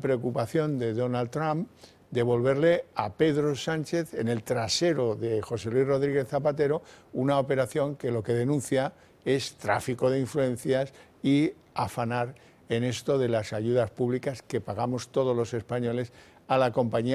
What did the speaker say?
preocupación de Donald Trump devolverle a Pedro Sánchez en el trasero de José Luis Rodríguez Zapatero una operación que lo que denuncia es tráfico de influencias y afanar en esto de las ayudas públicas que pagamos todos los españoles a la compañía